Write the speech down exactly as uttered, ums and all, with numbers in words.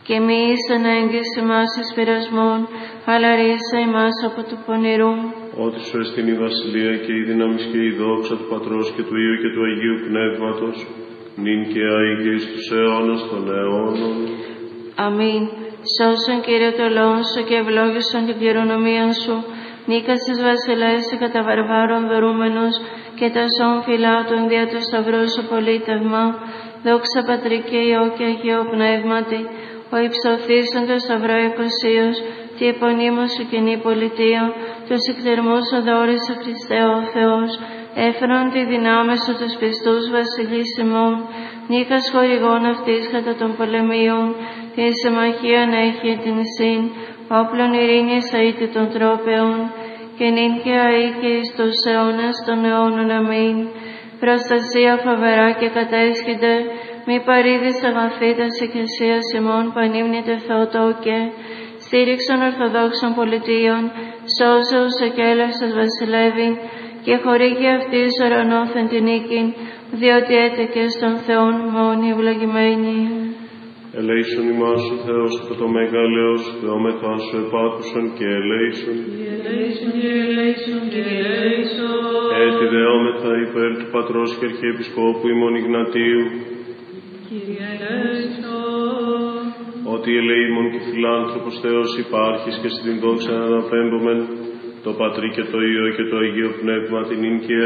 Και μη εις ανάγκης ημάς εις πειρασμών, αλλά ρίσα ημάς από του πονηρού. Ότι σου εστίν η βασιλεία και η δύναμις και η δόξα του Πατρός και του Υιού και του Αγίου Πνεύματος, νυν και αεί και εις τους αιώνας των αιώνων. Αμήν. Σώσον, Κύριε, το λόγο σου και ευλόγησον την κληρονομία σου. Νίκα στις βασιλέες και κατά βαρβάρων δωρούμενος και τα σών φυλάτων δια του σταυρού σου πολίτευμα. Δόξα Πατρί και Υιό και Αγίο Πνεύματι, ο υψωθήσον το σταυρό εκοσίως, τη επωνύμω σου κοινή πολιτεία, τους εκτερμούς οδόρισε Χριστέ ο Θεός, έφερον τη δυνάμει σου τους πιστούς βασιλείς ημών, νίκας χορηγών αυτής κατά των πολεμίων, και η συμμαχία να έχει την συν, όπλων ειρήνης αήτη των τρόπεων, και νυν και αεί και εις τους αιώνας των αιώνων. Αμήν. Προστασία φοβερά και κατέσχυνται, μη παρήδεις αγαθήτας εκκλησίας ημών πανύμνητε Θεοτόκε, στήριξον Ορθοδόξων πολιτείων, σώσε ουσεκέλευσας βασιλεύει, και χορήγει αυτής ουρανόθεν την νίκην, διότι έτεκε στον Θεόν μόνη ευλογημένη. Ελέησον ημάς ο Θεός κατά το μεγαλέος, Θεόμεθά σου επάκουσον και ελέησον. Ελέησον, Κύριε, ελέησον, Κύριε, ελέησον. Έτσι δεόμεθα υπέρ του Πατρός και Αρχιεπισκόπου ημών Ιγνατίου, Κύριε, ελέησον. ότι ελεήμων και φιλάνθρωπος Θεός υπάρχεις και στην δόξα αναπέμπομεν, το Πατρί και το Υιό και το Αγίο Πνεύμα την νυν και